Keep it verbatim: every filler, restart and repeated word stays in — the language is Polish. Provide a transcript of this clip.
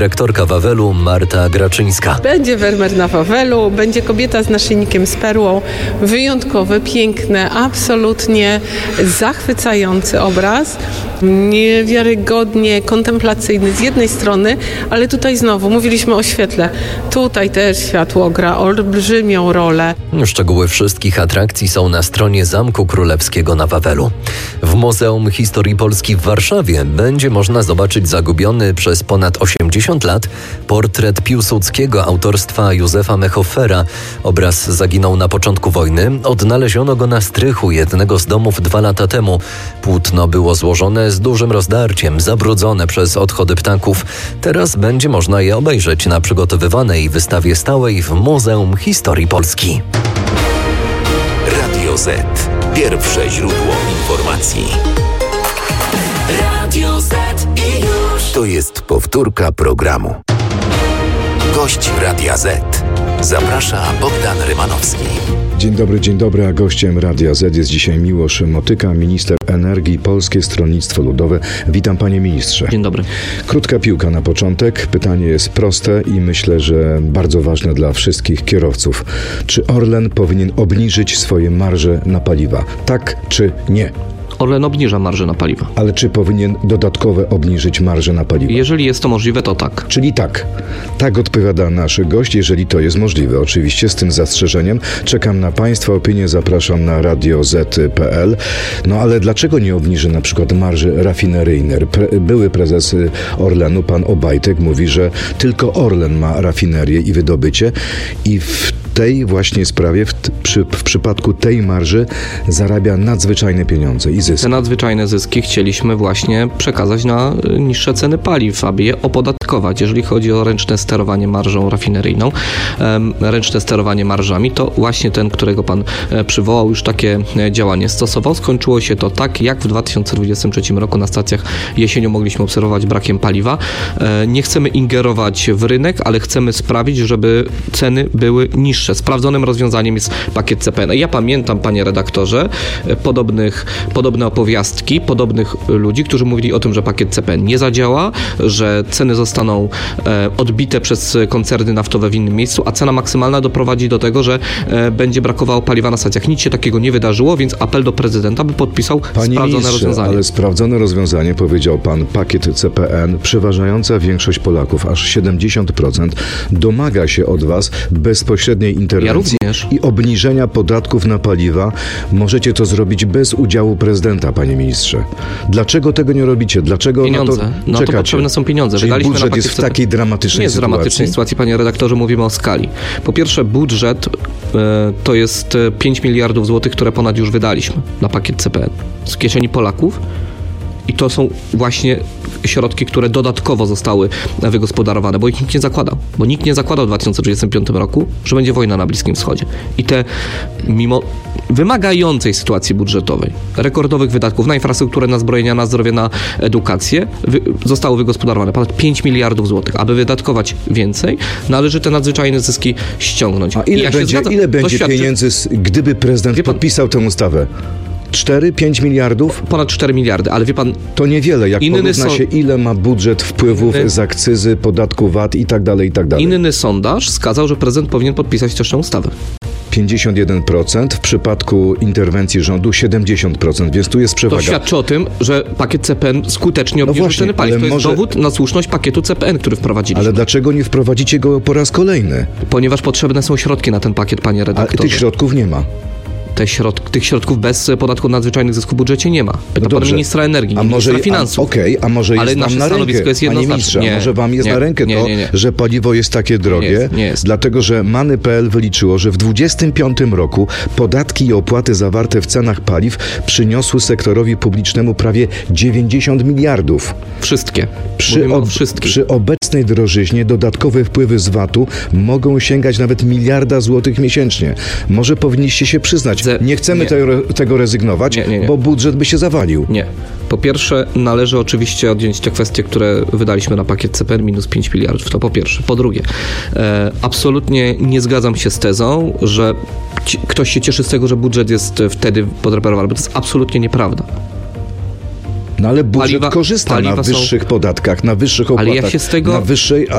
Rektorka Wawelu Marta Graczyńska. Będzie Wermer na Wawelu, będzie kobieta z naszyjnikiem z perłą. Wyjątkowy, piękny, absolutnie zachwycający obraz. Niewiarygodnie kontemplacyjny z jednej strony, ale tutaj znowu mówiliśmy o świetle. Tutaj też światło gra olbrzymią rolę. Szczegóły wszystkich atrakcji są na stronie Zamku Królewskiego na Wawelu. W Muzeum Historii Polski w Warszawie będzie można zobaczyć zagubiony przez ponad osiemdziesiąt lat portret Piłsudskiego autorstwa Józefa Mehoffera. Obraz zaginął na początku wojny. Odnaleziono go na strychu jednego z domów dwa lata temu. Płótno było złożone z dużym rozdarciem, zabrudzone przez odchody ptaków. Teraz będzie można je obejrzeć na przygotowywanej wystawie stałej w Muzeum Historii Polski. Radio Z. Pierwsze źródło informacji. Radio Z i już. To jest powtórka programu. Gość Radia Z. Zaprasza Bogdan Rymanowski. Dzień dobry, dzień dobry, a gościem Radia Z jest dzisiaj Miłosz Motyka, minister energii, Polskie Stronnictwo Ludowe. Witam, panie ministrze. Dzień dobry. Krótka piłka na początek. Pytanie jest proste i myślę, że bardzo ważne dla wszystkich kierowców. Czy Orlen powinien obniżyć swoje marże na paliwa? Tak czy nie? Orlen obniża marże na paliwa. Ale czy powinien dodatkowe obniżyć marże na paliwa? Jeżeli jest to możliwe, to tak. Czyli tak. Tak odpowiada nasz gość, jeżeli to jest możliwe. Oczywiście z tym zastrzeżeniem. Czekam na państwa opinię, zapraszam na radio z kropka p l. No ale dlaczego nie obniży na przykład marży rafineryjnej? Pre- były prezes Orlenu, pan Obajtek, mówi, że tylko Orlen ma rafinerię i wydobycie i w tej właśnie sprawie, w, przy, w przypadku tej marży zarabia nadzwyczajne pieniądze i zyski. Te nadzwyczajne zyski chcieliśmy właśnie przekazać na niższe ceny paliw, aby je opodatkować. Jeżeli chodzi o ręczne sterowanie marżą rafineryjną, um, ręczne sterowanie marżami, to właśnie ten, którego pan e, przywołał, już takie e, działanie stosował. Skończyło się to tak, jak w dwa tysiące dwudziestym trzecim roku na stacjach jesienią mogliśmy obserwować brakiem paliwa. E, nie chcemy ingerować w rynek, ale chcemy sprawić, żeby ceny były niższe. Sprawdzonym rozwiązaniem jest pakiet C P N. Ja pamiętam, panie redaktorze, podobnych, podobne opowiastki, podobnych ludzi, którzy mówili o tym, że pakiet C P N nie zadziała, że ceny zostaną e, odbite przez koncerny naftowe w innym miejscu, a cena maksymalna doprowadzi do tego, że e, będzie brakowało paliwa na stacjach. Nic się takiego nie wydarzyło, więc apel do prezydenta, by podpisał Panie sprawdzone ministrze, rozwiązanie. Ale sprawdzone rozwiązanie, powiedział pan, pakiet C P N, przeważająca większość Polaków, aż siedemdziesiąt procent, domaga się od was bezpośredniej interwencji ja również. i obniżenia podatków na paliwa. Możecie to zrobić bez udziału prezydenta, panie ministrze. Dlaczego tego nie robicie? Dlaczego pieniądze. na to No czekacie? to potrzebne są pieniądze. Czyli Wydaliśmy budżet na jest w pakiet takiej dramatycznej Nie jest sytuacji? dramatycznej sytuacji, panie redaktorze, mówimy o skali. Po pierwsze, budżet e, to jest pięć miliardów złotych, które ponad już wydaliśmy na pakiet C P N z kieszeni Polaków. I to są właśnie środki, które dodatkowo zostały wygospodarowane, bo ich nikt nie zakładał. Bo nikt nie zakładał w dwa tysiące dwudziestym piątym roku, że będzie wojna na Bliskim Wschodzie. I te, mimo wymagającej sytuacji budżetowej, rekordowych wydatków na infrastrukturę, na zbrojenia, na zdrowie, na edukację, wy, zostało wygospodarowane ponad pięć miliardów złotych. Aby wydatkować więcej, należy te nadzwyczajne zyski ściągnąć. A ile ja będzie, zgadzam, ile będzie świadczy... pieniędzy, gdyby prezydent pan... podpisał tę ustawę? cztery pięć miliardów? Ponad cztery miliardy, ale wie pan... To niewiele, jak porówna są... się, ile ma budżet wpływów Inny... z akcyzy, podatku V A T i tak dalej, i tak dalej. Inny sondaż wskazał, że prezydent powinien podpisać też tę ustawę. pięćdziesiąt jeden procent, w przypadku interwencji rządu siedemdziesiąt procent, więc tu jest przewaga. To świadczy o tym, że pakiet C P N skutecznie obniżył no ceny paliw. To jest może... dowód na słuszność pakietu C P N, który wprowadziliśmy. Ale dlaczego nie wprowadzicie go po raz kolejny? Ponieważ potrzebne są środki na ten pakiet, panie redaktorze. Ale tych środków nie ma. Te środ- tych środków bez podatku nadzwyczajnych zysków w budżecie nie ma. Pyta no pan ministra energii, nie ministra finansów. Okej, okay, a może jest ale nam nasze na stanowisko rękę, jest panie jednoznaczne. ministrze, Nie, a może wam jest nie, na rękę nie, to, nie, nie. że paliwo jest takie drogie, nie jest, nie jest. dlatego że Many kropka p l wyliczyło, że w dwudziestym piątym roku podatki i opłaty zawarte w cenach paliw przyniosły sektorowi publicznemu prawie dziewięćdziesiąt miliardów. Wszystkie. Przy, ob- przy obecnej drożyźnie dodatkowe wpływy z V A T-u mogą sięgać nawet miliarda złotych miesięcznie. Może powinniście się przyznać, Ze- nie chcemy nie. Te, tego rezygnować, Nie, nie, nie. bo budżet by się zawalił. Nie. Po pierwsze, należy oczywiście odjąć te kwestie, które wydaliśmy na pakiet C P N, minus pięć miliardów. To po pierwsze. Po drugie, e, absolutnie nie zgadzam się z tezą, że ci, ktoś się cieszy z tego, że budżet jest wtedy podreperowany, bo to jest absolutnie nieprawda. No ale budżet paliwa, korzysta paliwa na wyższych są... podatkach, na wyższych opłatach, ale ja się z tego... na wyższej